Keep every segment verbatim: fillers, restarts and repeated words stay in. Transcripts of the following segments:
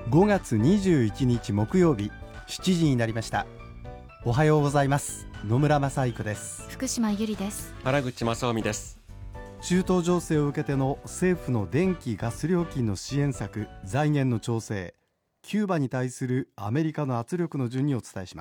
ごがつにじゅういちにち木曜日、しちじになりました。おはようございます。野村正彦です。 福島ゆりです。 原口正臣です。 中東情勢を受けての政府の電気・ガス料金の支援策、財源の調整、キューバに対するアメリカの圧力の順にお伝えします。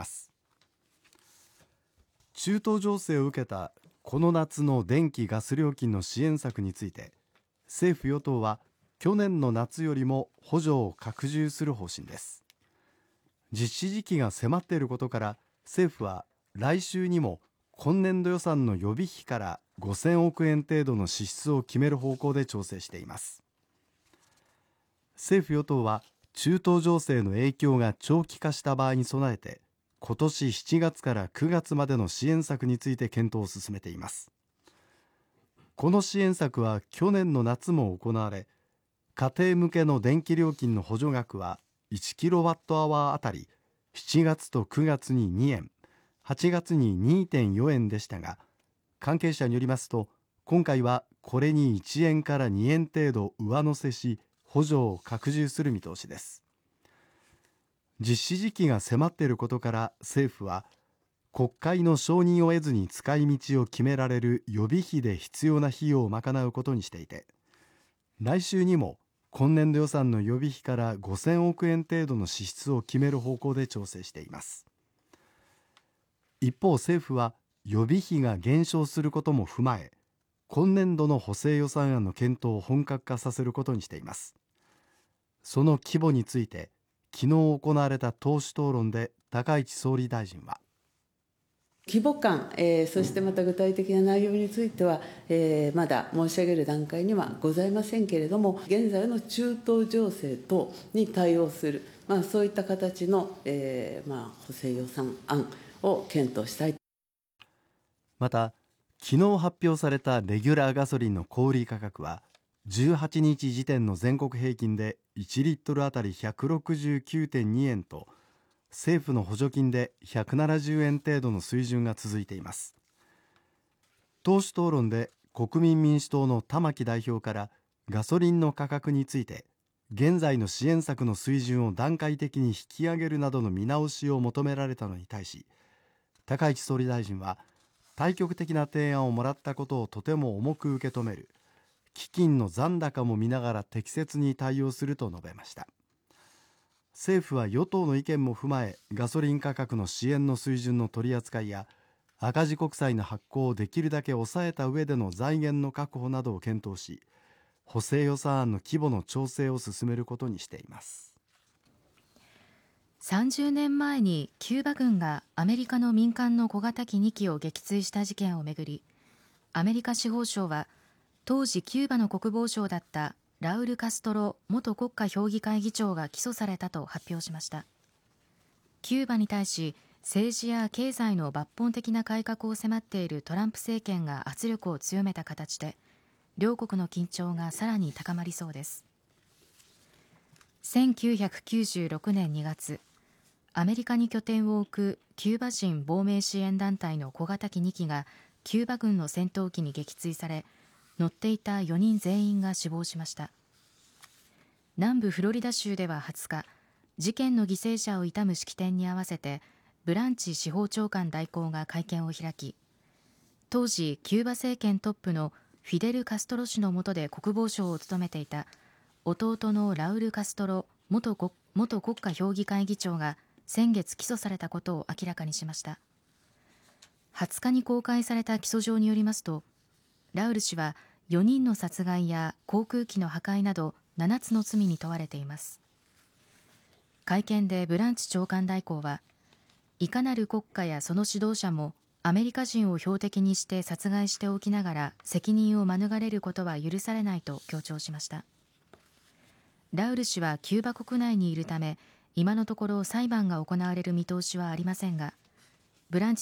中東情勢を受けたこの夏の電気・ガス料金の支援策について、政府与党は去年の夏よりも補助を拡充する方針です。実施時期が迫っていることから、政府は来週にも今年度予算の予備費からごせんおくえん程度の支出を決める方向で調整しています。政府与党は中東情勢の影響が長期化した場合に備えて、今年しちがつからくがつまでの支援策について検討を進めています。この支援策は去年の夏も行われ、家庭向けの電気料金の補助額はいちキロワットアワーあたりしちがつとくがつににえん、はちがつに にてんよえんでしたが、関係者によりますと、今回はこれにいちえんからにえん程度上乗せし、補助を拡充する見通しです。実施時期が迫っていることから、政府は国会の承認を得ずに使い道を決められる予備費で必要な費用を賄うことにしていて、来週にも今年度予算の予備費からごせんおくえん程度の支出を決める方向で調整しています。一方、政府は予備費が減少することも踏まえ、今年度の補正予算案の検討を本格化させることにしています。その規模について、昨日行われた党首討論で高市総理大臣は、 規模感、えー、そしてまた具体的な内容については、えー、まだ申し上げる段階にはございませんけれども、現在の中東情勢等に対応する、まあ、そういった形の、えーまあ、補正予算案を検討したい。 また、昨日発表されたレギュラーガソリンの小売価格は、じゅうはちにち時点の全国平均でいちリットルあたり ひゃくろくじゅうきゅうてんにえんと、政府の補助金でひゃくななじゅうえん程度の水準が続いています。党首討論で国民民主党の玉木代表からガソリンの価格について、現在の支援策の水準を段階的に引き上げるなどの見直しを求められたのに対し、高市総理大臣は、対極的な提案をもらったことをとても重く受け止める、基金の残高も見ながら適切に対応すると述べました。政府は与党の意見も踏まえ、ガソリン価格の支援の水準の取り扱いや赤字国債の発行をできるだけ抑えた上での財源の確保などを検討し、補正予算案の規模の調整を進めることにしています。 さんじゅうねんまえにキューバ軍がアメリカの民間の小型機にきを撃墜した事件をめぐり、アメリカ司法省は当時キューバの国防相だったラウル・カストロ元国家評議会議長が起訴されたと発表しました。キューバに対し政治や経済の抜本的な改革を迫っているトランプ政権が圧力を強めた形で、両国の緊張がさらに高まりそうです。せんきゅうひゃくきゅうじゅうろくねんにがつ、アメリカに拠点を置くキューバ人亡命支援団体の小型機にきがキューバ軍の戦闘機に撃墜され、乗っていたよにん全員が死亡しました。南部フロリダ州でははつか、事件の犠牲者を悼む式典に合わせてブランチ司法長官代行が会見を開き、当時キューバ政権トップのフィデル・カストロ氏の下で国防相を務めていた弟のラウル・カストロ 元, 国元国家評議会議長が先月起訴されたことを明らかにしました。はつかに公開された起訴状によりますと、ラウル氏はよにんの殺害や航空機の破壊などななつの罪に問われています。会見でブランチ長官代行は、いかなる国家やその指導者もアメリカ人を標的にして殺害しておきながら責任を免れることは許されないと強調しました。ラウル氏はキューバ国内にいるため、今のところ裁判が行われる見通しはありませんが、ブランチ